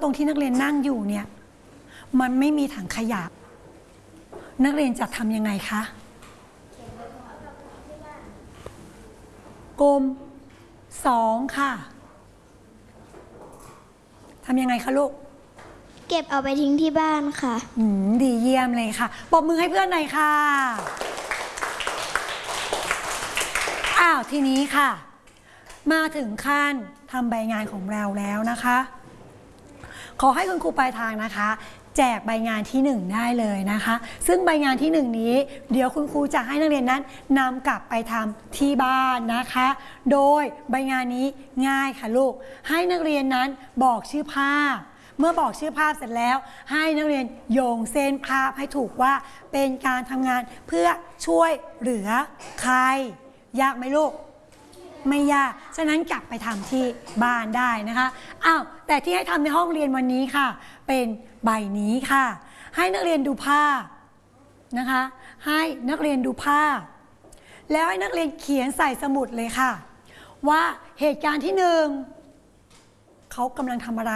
รงที่นักเรียนนั่งอยู่เนี่ยมันไม่มีถังขยะนักเรียนจะทำยังไงคะกลุ่ม2ค่ะทำยังไงคะลูกเก็บเอาไปทิ้งที่บ้านค่ะดีเยี่ยมเลยค่ะปรบมือให้เพื่อนหน่อยค่ะทีนี้ค่ะมาถึงขั้นทำใบงานของเราแล้วนะคะขอให้คุณครูปลายทางนะคะแจกใบงานที่1ได้เลยนะคะซึ่งใบงานที่1นี้เดี๋ยวคุณครูจะให้นักเรียนนั้นนำกลับไปทำที่บ้านนะคะโดยใบงานนี้ง่ายค่ะลูกให้นักเรียนนั้นบอกชื่อภาพเมื่อบอกชื่อภาพเสร็จแล้วให้นักเรียนโยงเส้นภาพให้ถูกว่าเป็นการทำงานเพื่อช่วยเหลือใครยากไหมลูกไม่ยากฉะนั้นกลับไปทำที่บ้านได้นะคะแต่ที่ให้ทำในห้องเรียนวันนี้ค่ะเป็นใบนี้ค่ะให้นักเรียนดูภาพนะคะให้นักเรียนดูภาพแล้วให้นักเรียนเขียนใส่สมุดเลยค่ะว่าเหตุการณ์ที่1เขากำลังทำอะไร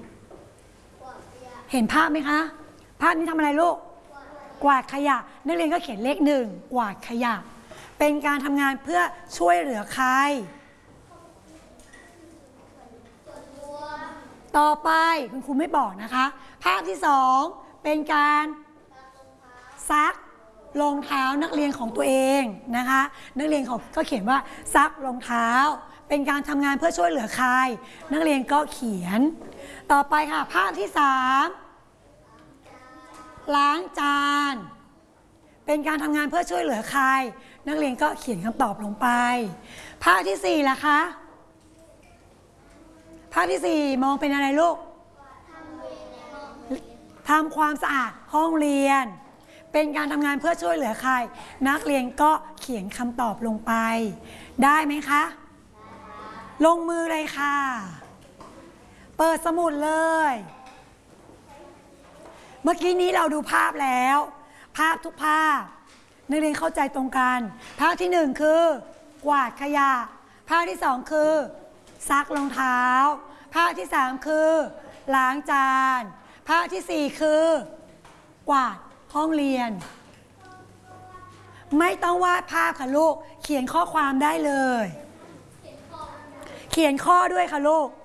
เห็นภาพไหมคะภาพนี้ทำอะไรลูกกวาดขยะนักเรียนก็เขียนเลข1กวาดขยะเป็นการทำงานเพื่อช่วยเหลือใครต่อไปคุณครูไม่บอกนะคะภาพที่2เป็นการซักรองเท้านักเรียนของตัวเองนะคะนักเรียนก็เขียนว่าซักรองเท้าเป็นการทำงานเพื่อช่วยเหลือใครนักเรียนก็เขียนต่อไปค่ะภาพที่3ล้างจานเป็นการทำงานเพื่อช่วยเหลือใครนักเรียนก็เขียนคำตอบลงไปภาพที่4ล่ะคะภาพที่4มองเป็นอะไรลูกทำความสะอาดห้องเรียนเป็นการทำงานเพื่อช่วยเหลือใครนักเรียนก็เขียนคำตอบลงไปได้ไหมคะลงมือเลยค่ะเปิดสมุดเลยเมื่อกี้นี้เราดูภาพแล้วภาพทุกภาพนักเรียนเข้าใจตรงกันภาพที่1คือกวาดขยะภาพที่2คือซักรองเท้าภาพที่3คือล้างจานภาพที่4คือกวาดห้องเรียนไม่ต้องวาดภาพค่ะลูกเขียนข้อความได้เลยเขียนข้อด้วยค่ะลูก